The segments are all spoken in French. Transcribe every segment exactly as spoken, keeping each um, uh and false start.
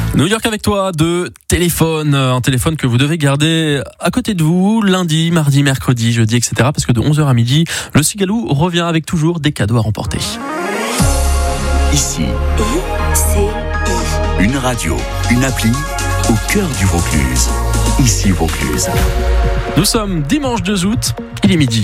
New York avec toi, de téléphone, un téléphone que vous devez garder à côté de vous lundi, mardi, mercredi, jeudi, et cetera. Parce que de onze heures à midi, le Cigalou revient avec toujours des cadeaux à remporter. Ici, I C I. une radio, une appli au cœur du Vaucluse. Ici Vaucluse. Nous sommes dimanche deux août, il est midi.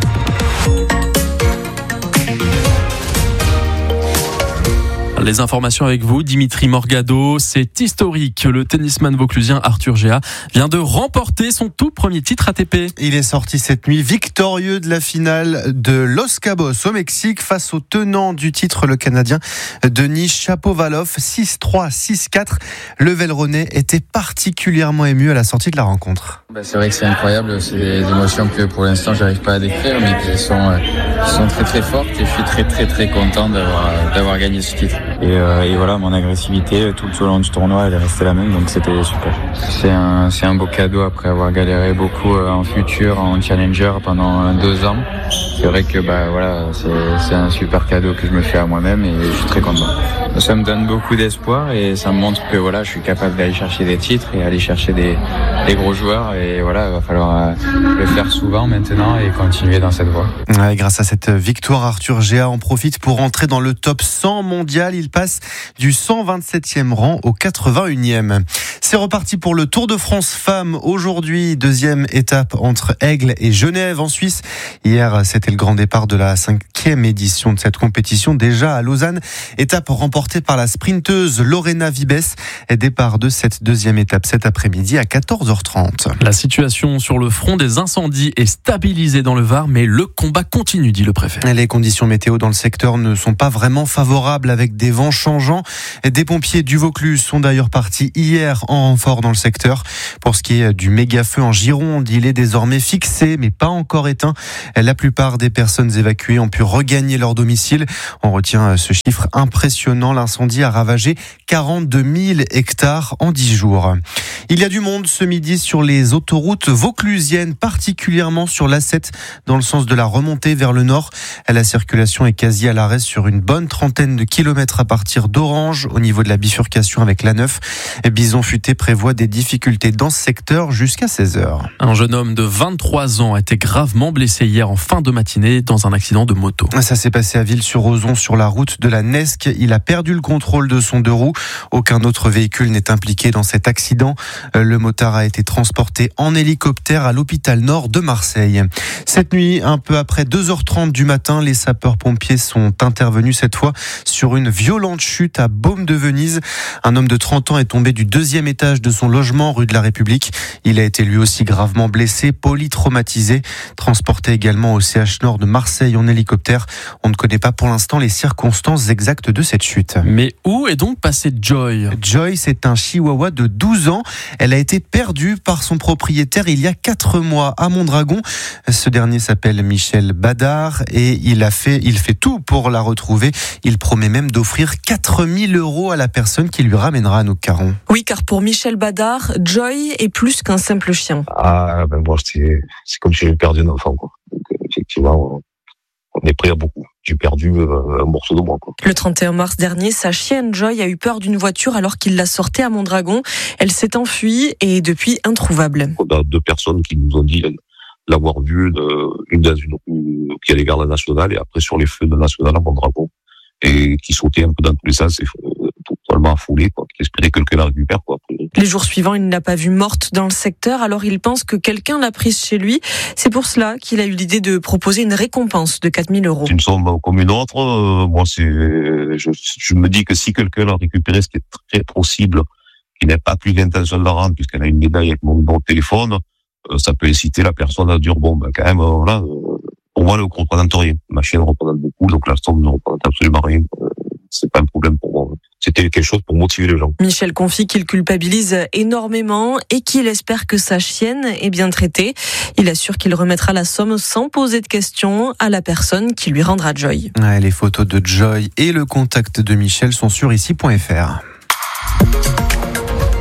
Les informations avec vous, Dimitri Morgado. C'est historique. Le tennisman vauclusien Arthur Géat vient de remporter son tout premier titre A T P. Il est sorti cette nuit victorieux de la finale de Los Cabos au Mexique face au tenant du titre, le Canadien Denis Shapovalov, six trois, six quatre. Le Vélronais était particulièrement ému à la sortie de la rencontre. Bah c'est vrai que c'est incroyable, c'est des émotions que pour l'instant j'arrive pas à décrire, mais qui sont, euh, qui sont très très fortes et je suis très très très content d'avoir, d'avoir gagné ce titre. Et, euh, et voilà, mon agressivité tout au long du tournoi, elle est restée la même, donc c'était super. C'est un, c'est un beau cadeau après avoir galéré beaucoup en futur, en challenger pendant deux ans. C'est vrai que bah voilà, c'est, c'est un super cadeau que je me fais à moi-même et je suis très content. Ça me donne beaucoup d'espoir et ça me montre que voilà, je suis capable d'aller chercher des titres et aller chercher des, des gros joueurs. Et voilà, il va falloir le faire souvent maintenant et continuer dans cette voie. Ouais, grâce à cette victoire, Arthur Géat en profite pour entrer dans le top cent mondial. Il passe du cent vingt-septième rang au quatre-vingt-unième. C'est reparti pour le Tour de France Femmes. Aujourd'hui, deuxième étape entre Aigle et Genève en Suisse. Hier, c'était le grand départ de la cinquième édition de cette compétition. Déjà à Lausanne, étape remportée par la sprinteuse Lorena Vibes. Départ de cette deuxième étape cet après-midi à quatorze heures trente. La situation sur le front des incendies est stabilisée dans le Var, mais le combat continue, dit le préfet. Les conditions météo dans le secteur ne sont pas vraiment favorables avec des vents changeants. Des pompiers du Vaucluse sont d'ailleurs partis hier en renfort dans le secteur. Pour ce qui est du méga-feu en Gironde, il est désormais fixé mais pas encore éteint. La plupart des personnes évacuées ont pu regagner leur domicile. On retient ce chiffre impressionnant. L'incendie a ravagé quarante-deux mille hectares en dix jours. Il y a du monde ce midi sur les autoroutes vauclusiennes, particulièrement sur l'A sept dans le sens de la remontée vers le nord. La circulation est quasi à l'arrêt sur une bonne trentaine de kilomètres à partir d'Orange au niveau de la bifurcation avec l'A neuf. Bison Futé prévoit des difficultés dans ce secteur jusqu'à seize heures. Un jeune homme de vingt-trois ans a été gravement blessé hier en fin de matinée dans un accident de moto. Ça s'est passé à Ville-sur-Ozon sur la route de la Nesque. Il a perdu le contrôle de son deux roues. Aucun autre véhicule n'est impliqué dans cet accident. Le motard a été transporté en hélicoptère à l'hôpital Nord de Marseille. Cette nuit, un peu après deux heures trente du matin, les sapeurs-pompiers sont intervenus cette fois sur une violente chute à Baume-de-Venise. Un homme de trente ans est tombé du deuxième étage de son logement rue de la République. Il a été lui aussi gravement blessé, polytraumatisé, transporté également au C H Nord de Marseille en hélicoptère. On ne connaît pas pour l'instant les circonstances exactes de cette chute. Mais où est donc passée Joy ? Joy, c'est un chihuahua de douze ans. Elle a été perdue par son propriétaire il y a quatre mois à Mondragon. Ce dernier s'appelle Michel Badard et il a fait, il fait tout pour la retrouver. Il promet même d'offrir quatre mille euros à la personne qui lui ramènera à nos Caron. Oui, car pour Michel Badard, Joy est plus qu'un simple chien. Ah, ben moi, c'est, c'est comme si j'avais perdu un enfant, quoi. Donc, effectivement, on est prêt à beaucoup. J'ai perdu un morceau de moi, quoi. Le trente et un mars dernier, sa chienne Joy a eu peur d'une voiture alors qu'il la sortait à Mondragon. Elle s'est enfuie et est depuis introuvable. On a deux personnes qui nous ont dit l'avoir vue, une dans une rue qui allait vers la Nationale et après sur les feux de la Nationale à Mondragon et qui sautait un peu dans tous les sens et totalement affolé, quoi. Qui espérait que quelqu'un la récupère, quoi. Les jours suivants, il ne l'a pas vue morte dans le secteur, alors il pense que quelqu'un l'a prise chez lui. C'est pour cela qu'il a eu l'idée de proposer une récompense de quatre mille euros. C'est une somme comme une autre. Euh, moi, c'est, je, je me dis que si quelqu'un l'a récupéré, ce qui est très possible, qu'il n'ait pas plus l'intention de la rendre, puisqu'elle a une médaille avec mon bon téléphone, euh, ça peut inciter la personne à dire, bon, ben, quand même, euh, voilà, euh, pour moi, le ne représente rien. Ma chienne représente beaucoup, donc la somme ne représente absolument rien. Euh, c'est pas un problème pour moi. C'était quelque chose pour motiver les gens. Michel confie qu'il culpabilise énormément et qu'il espère que sa chienne est bien traitée. Il assure qu'il remettra la somme sans poser de questions à la personne qui lui rendra Joy. Ouais, les photos de Joy et le contact de Michel sont sur ici point f r.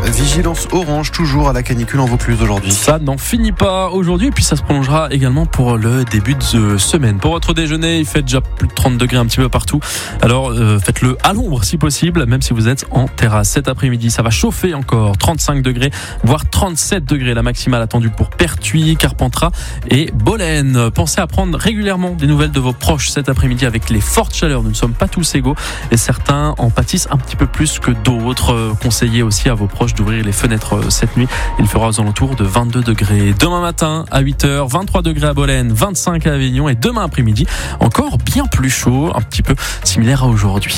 vigilance orange toujours à la canicule en Vaucluse aujourd'hui. Ça n'en finit pas aujourd'hui et puis ça se prolongera également pour le début de semaine. Pour votre déjeuner, il fait déjà plus de trente degrés un petit peu partout. Alors euh, faites-le à l'ombre si possible, même si vous êtes en terrasse. Cet après-midi, ça va chauffer encore, trente-cinq degrés, voire trente-sept degrés, la maximale attendue pour Pertuis, Carpentras et Bolène. Pensez à prendre régulièrement des nouvelles de vos proches cet après-midi avec les fortes chaleurs. Nous ne sommes pas tous égaux et certains en pâtissent un petit peu plus que d'autres. Conseillez aussi à vos proches d'ouvrir les fenêtres cette nuit. Il fera aux alentours de vingt-deux degrés. Demain matin à huit heures, vingt-trois degrés à Bolène, vingt-cinq à Avignon et demain après-midi encore bien plus chaud, un petit peu similaire à aujourd'hui.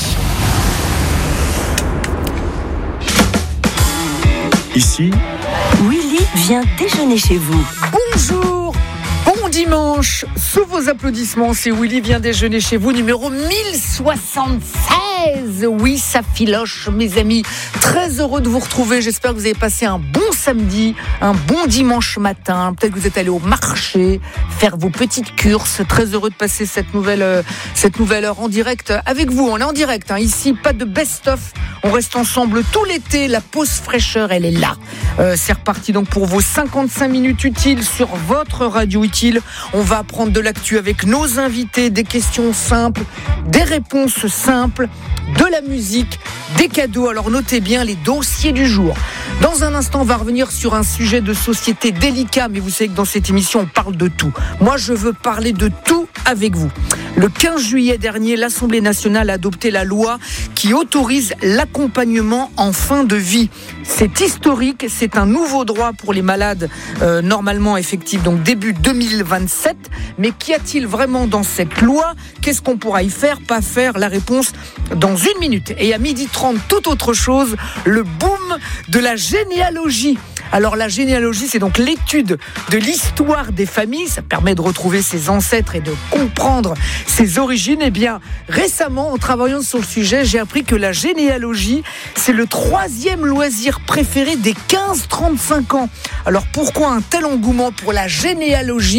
Ici, Willy vient déjeuner chez vous. Bonjour, bon dimanche. Sous vos applaudissements, c'est Willy vient déjeuner chez vous, numéro mille soixante-seize. Oui, ça filoche, mes amis. Très heureux de vous retrouver. J'espère que vous avez passé un bon samedi, un bon dimanche matin. Peut-être que vous êtes allé au marché faire vos petites courses. Très heureux de passer cette nouvelle, euh, cette nouvelle heure en direct avec vous. On est en direct, hein. Ici, pas de best-of. On reste ensemble tout l'été. La pause fraîcheur, elle est là. Euh, c'est reparti donc pour vos cinquante-cinq minutes utiles sur votre radio utile. On va apprendre de l'actu avec nos invités, des questions simples, des réponses simples, de la musique, des cadeaux. Alors notez bien les dossiers du jour. Dans un instant, on va revenir sur un sujet de société délicat, mais vous savez que dans cette émission, on parle de tout. Moi, je veux parler de tout avec vous. Le quinze juillet dernier, l'Assemblée nationale a adopté la loi qui autorise l'accompagnement en fin de vie. C'est historique, c'est un nouveau droit pour les malades euh, normalement effectif, donc début deux mille vingt-sept. Mais qu'y a-t-il vraiment dans cette loi ? Qu'est-ce qu'on pourra y faire, pas faire ? La réponse dans une minute. Et à midi trente, tout autre chose, le boom de la généalogie. Alors la généalogie, c'est donc l'étude de l'histoire des familles. Ça permet de retrouver ses ancêtres et de comprendre ses origines. Eh bien, récemment, en travaillant sur le sujet, j'ai appris que la généalogie, c'est le troisième loisir préféré des quinze trente-cinq ans. Alors pourquoi un tel engouement pour la généalogie ?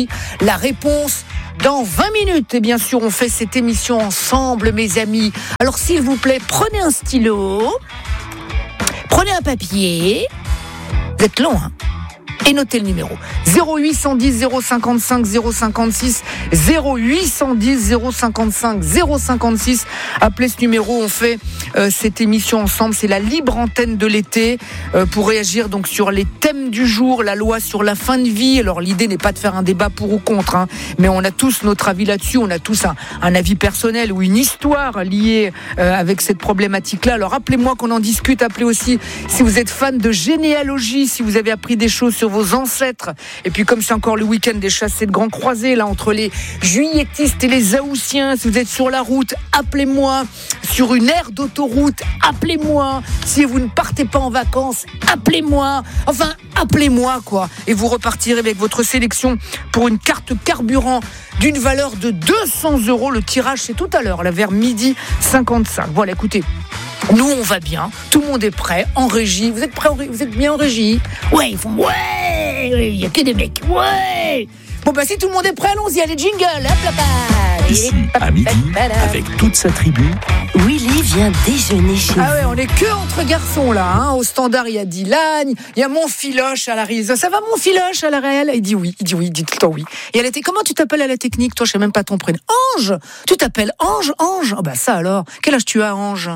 La réponse dans vingt minutes. Et bien sûr, on fait cette émission ensemble, mes amis. Alors s'il vous plaît, prenez un stylo, prenez un papier. Vous êtes long, hein ? Et notez le numéro zéro huit cent dix zéro cinquante-cinq zéro cinquante-six zéro huit cent dix zéro cinquante-cinq zéro cinquante-six. Appelez ce numéro, on fait euh, cette émission ensemble. C'est la libre antenne de l'été euh, pour réagir donc sur les thèmes du jour, la loi sur la fin de vie. Alors l'idée n'est pas de faire un débat pour ou contre, hein, mais on a tous notre avis là-dessus. On a tous un, un avis personnel ou une histoire liée euh, avec cette problématique-là. Alors appelez-moi qu'on en discute. Appelez aussi si vous êtes fan de généalogie, si vous avez appris des choses sur vos ancêtres. Et puis comme c'est encore le week-end des chassés de grands croisés, là, entre les juilletistes et les haussiens, si vous êtes sur la route, appelez-moi. Sur une aire d'autoroute, appelez-moi. Si vous ne partez pas en vacances, appelez-moi. Enfin, appelez-moi, quoi. Et vous repartirez avec votre sélection pour une carte carburant d'une valeur de deux cents euros. Le tirage, c'est tout à l'heure, là, vers midi cinquante-cinq. Voilà, écoutez. Nous, on va bien. Tout le monde est prêt. En régie. Vous êtes prêts? Vous êtes bien en régie? Ouais, ils font ouais. Il y a que des mecs. Ouais. Bon, bah, si tout le monde est prêt, allons-y. Allez, jingle. Hop là, bas. Ici, à midi, avec toute sa tribu. Willy vient déjeuner chez vous. Ah ouais, on est que entre garçons, là. Hein. Au standard, il y a Dylan. Il y a mon filoche à la réalisation. Ça va, mon filoche à la réelle? Il dit oui. Il dit oui. Il dit tout le temps oui. Et elle était, comment tu t'appelles à la technique? Toi, je sais même pas ton prénom. Ange. Tu t'appelles Ange? Ange. Oh, bah, ça alors. Quel âge tu as, Ange?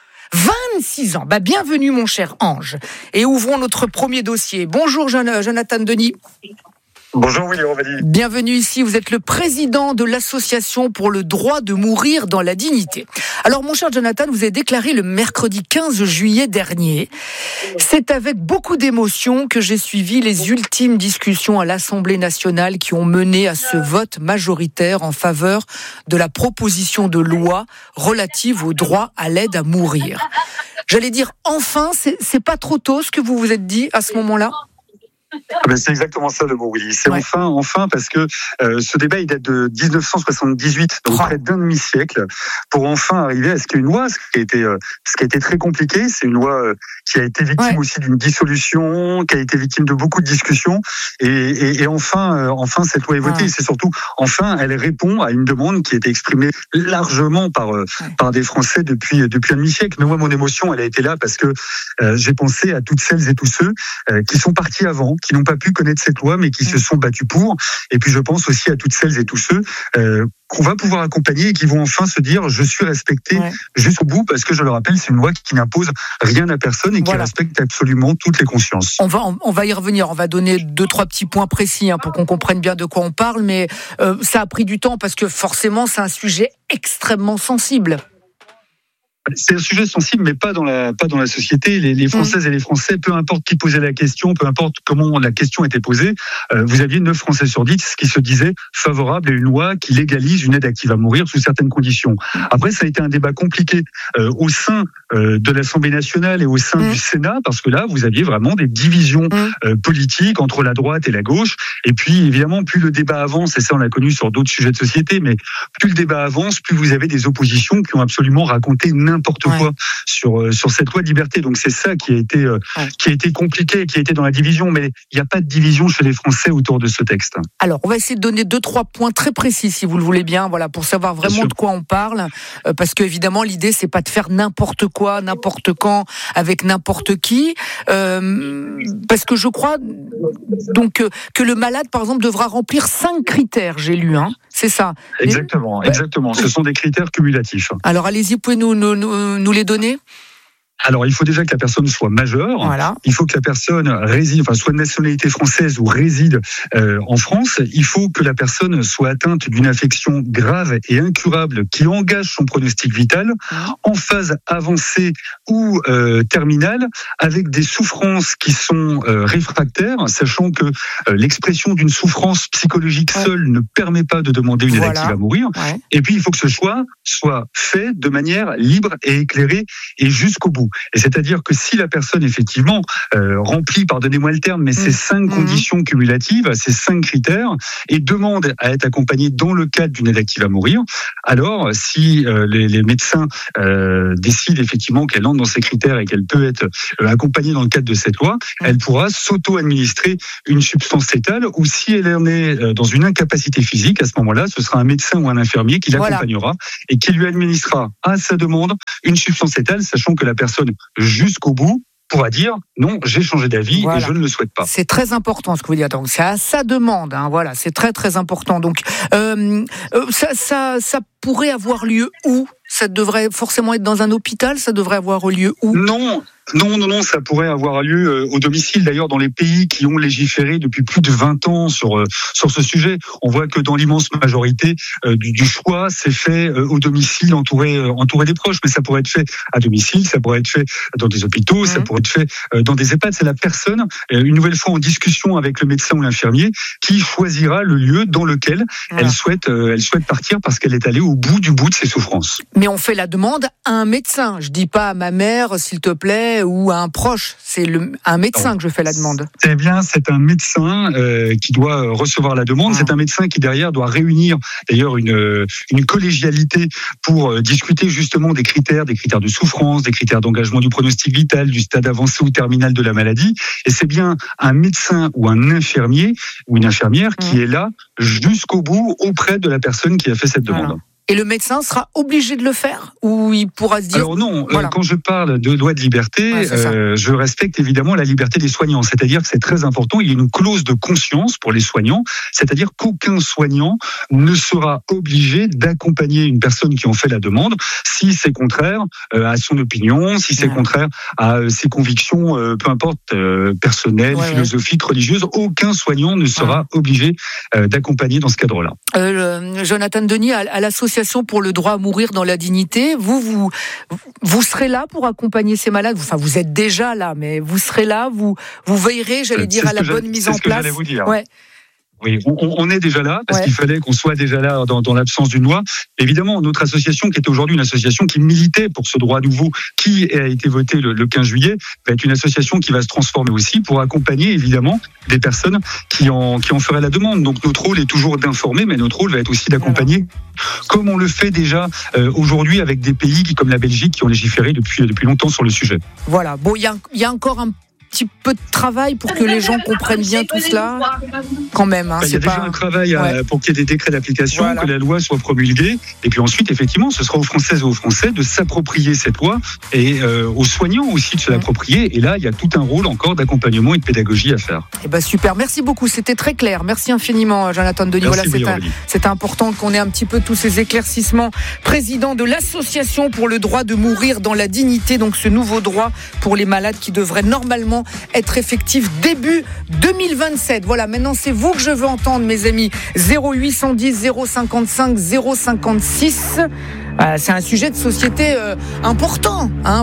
vingt-six ans. Bah, bienvenue, mon cher Ange. Et ouvrons notre premier dossier. Bonjour, Jonathan Denis. Bonjour Willy Ovalie. Bienvenue ici, vous êtes le président de l'association pour le droit de mourir dans la dignité. Alors mon cher Jonathan, vous avez déclaré le mercredi quinze juillet dernier. C'est avec beaucoup d'émotion que j'ai suivi les ultimes discussions à l'Assemblée nationale qui ont mené à ce vote majoritaire en faveur de la proposition de loi relative au droit à l'aide à mourir. J'allais dire enfin, c'est, c'est pas trop tôt ce que vous vous êtes dit à ce moment-là ? Ben c'est exactement ça le mot, Willy. C'est Ouais. enfin, enfin, parce que euh, ce débat, il date de dix-neuf cent soixante-dix-huit, donc Oh. près d'un demi-siècle, pour enfin arriver à ce qu'il y ait une loi, ce qui a été, euh, ce qui a été très compliqué. C'est une loi euh, qui a été victime Ouais. aussi d'une dissolution, qui a été victime de beaucoup de discussions, et, et, et enfin, euh, enfin, cette loi est votée. Ouais. Et c'est surtout, enfin, elle répond à une demande qui a été exprimée largement par euh, Ouais. par des Français depuis depuis un demi-siècle. Mais moi, mon émotion, elle a été là parce que euh, j'ai pensé à toutes celles et tous ceux euh, qui sont partis avant, qui n'ont pas pu connaître cette loi, mais qui se sont battus pour. Et puis je pense aussi à toutes celles et tous ceux euh, qu'on va pouvoir accompagner et qui vont enfin se dire je suis respecté Ouais. jusqu'au bout, parce que je le rappelle, c'est une loi qui n'impose rien à personne et qui Voilà. respecte absolument toutes les consciences. On va, on, on va y revenir. On va donner deux, trois petits points précis hein, pour qu'on comprenne bien de quoi on parle. Mais euh, ça a pris du temps parce que forcément, c'est un sujet extrêmement sensible. C'est un sujet sensible, mais pas dans la pas dans la société. Les, les Françaises et les Français, peu importe qui posait la question, peu importe comment la question était posée, euh, vous aviez neuf Français sur dix qui se disaient favorables à une loi qui légalise une aide active à mourir sous certaines conditions. Après, ça a été un débat compliqué euh, au sein euh, de l'Assemblée nationale et au sein Mmh. du Sénat, parce que là, vous aviez vraiment des divisions Mmh. euh, politiques entre la droite et la gauche. Et puis, évidemment, plus le débat avance, et ça, on l'a connu sur d'autres sujets de société, mais plus le débat avance, plus vous avez des oppositions qui ont absolument raconté n'importe Ouais. quoi sur euh, sur cette loi de liberté. Donc c'est ça qui a été euh, Ouais. qui a été compliqué, qui a été dans la division. Mais il n'y a pas de division chez les Français autour de ce texte. Alors, on va essayer de donner deux, trois points très précis, si vous le voulez bien, voilà, pour savoir vraiment sûr. de quoi on parle. Euh, parce que, évidemment, l'idée, c'est pas de faire n'importe quoi, n'importe quand, avec n'importe qui. Euh, parce que je crois, donc, euh, que le malade, par exemple, devra remplir cinq critères, j'ai lu, hein. C'est ça. Exactement, Ouais. exactement. Ce sont des critères cumulatifs. Alors, allez-y, vous pouvez nous, nous, nous, nous les donner? Alors, il faut déjà que la personne soit majeure. Voilà. Il faut que la personne réside, enfin, soit de nationalité française ou réside euh, en France. Il faut que la personne soit atteinte d'une affection grave et incurable qui engage son pronostic vital, en phase avancée ou euh, terminale, avec des souffrances qui sont euh, réfractaires, sachant que euh, l'expression d'une souffrance psychologique Ouais. seule ne permet pas de demander une aide Voilà. active à mourir. Ouais. Et puis, il faut que ce choix soit fait de manière libre et éclairée et jusqu'au bout. Et c'est-à-dire que si la personne, effectivement, euh, remplit, pardonnez-moi le terme, mais ces cinq Mmh. conditions cumulatives, ces cinq critères, et demande à être accompagnée dans le cadre d'une aide active à mourir, alors si euh, les, les médecins euh, décident effectivement qu'elle entre dans ces critères et qu'elle peut être euh, accompagnée dans le cadre de cette loi, Mmh. elle pourra s'auto-administrer une substance létale, ou si elle en est euh, dans une incapacité physique, à ce moment-là, ce sera un médecin ou un infirmier qui Voilà. l'accompagnera et qui lui administrera à sa demande une substance létale, sachant que la personne, jusqu'au bout, pourra dire non, j'ai changé d'avis Voilà. et je ne le souhaite pas. C'est très important ce que vous dites. Donc c'est à sa demande, hein, voilà, c'est très très important. Donc euh, euh, ça, ça, ça pourrait avoir lieu où? Ça devrait forcément être dans un hôpital? Ça devrait avoir lieu où? Non. Non, non, non, ça pourrait avoir lieu euh, au domicile. D'ailleurs, dans les pays qui ont légiféré depuis plus de vingt ans sur euh, sur ce sujet, on voit que dans l'immense majorité euh, du, du choix, c'est fait euh, au domicile, entouré euh, entouré des proches. Mais ça pourrait être fait à domicile, ça pourrait être fait dans des hôpitaux, mmh. ça pourrait être fait euh, dans des EHPAD. C'est la personne, euh, une nouvelle fois en discussion avec le médecin ou l'infirmier, qui choisira le lieu dans lequel voilà. elle souhaite euh, elle souhaite partir parce qu'elle est allée au bout du bout de ses souffrances. Mais on fait la demande à un médecin. Je dis pas à ma mère, s'il te plaît, ou à un proche. C'est le, un médecin non. que je fais la demande. C'est bien, c'est un médecin euh, qui doit recevoir la demande. Ah. C'est un médecin qui derrière doit réunir d'ailleurs une, une collégialité pour euh, discuter justement des critères, des critères de souffrance, des critères d'engagement du pronostic vital, du stade avancé ou terminal de la maladie. Et c'est bien un médecin ou un infirmier ou une infirmière mmh. qui est là jusqu'au bout auprès de la personne qui a fait cette demande. Voilà. Et le médecin sera obligé de le faire ou il pourra se dire... Alors non, voilà. euh, quand je parle de loi de liberté, ouais, euh, je respecte évidemment la liberté des soignants. C'est-à-dire que c'est très important, il y a une clause de conscience pour les soignants, c'est-à-dire qu'aucun soignant ne sera obligé d'accompagner une personne qui en fait la demande si c'est contraire euh, à son opinion, si c'est ouais. contraire à euh, ses convictions, euh, peu importe, euh, personnelles, ouais, philosophiques, ouais. religieuses. Aucun soignant ne sera ouais. obligé euh, d'accompagner dans ce cadre-là. Euh, Jonathan Denis, à, à l'association pour le droit à mourir dans la dignité, vous, vous, vous serez là pour accompagner ces malades. Enfin, vous êtes déjà là, mais vous serez là, vous, vous veillerez, j'allais dire, à la bonne mise en place. C'est ce que j'allais vous dire. Ouais. Oui, on, on est déjà là, parce Ouais. qu'il fallait qu'on soit déjà là dans, dans l'absence d'une loi. Évidemment, notre association, qui est aujourd'hui une association qui militait pour ce droit nouveau, qui a été voté le, le quinze juillet, va être une association qui va se transformer aussi pour accompagner, évidemment, des personnes qui en, qui en feraient la demande. Donc notre rôle est toujours d'informer, mais notre rôle va être aussi d'accompagner, comme on le fait déjà euh, aujourd'hui avec des pays qui, comme la Belgique, qui ont légiféré depuis, depuis longtemps sur le sujet. Voilà. Bon, il y a, il y a encore un petit peu de travail pour que les gens comprennent bien tout cela, quand même. Hein, Enfin, il y a c'est déjà pas... un travail à- Ouais. pour qu'il y ait des décrets d'application, Voilà. que la loi soit promulguée, et puis ensuite, effectivement, ce sera aux Françaises et aux Français de s'approprier cette loi, et euh, aux soignants aussi de se l'approprier. Et là, il y a tout un rôle encore d'accompagnement et de pédagogie à faire. Eh ben super, merci beaucoup, c'était très clair. Merci infiniment, Jonathan Denis. Merci, Voilà, c'est, oui, un- Aurélie. c'est important qu'on ait un petit peu tous ces éclaircissements. Président de l'association pour le droit de mourir dans la dignité, donc ce nouveau droit pour les malades qui devrait normalement être effectif début deux mille vingt-sept. Voilà, maintenant c'est vous que je veux entendre, mes amis. zéro huit cent dix zéro cinquante-cinq zéro cinquante-six. Euh, c'est un sujet de société euh, important, hein.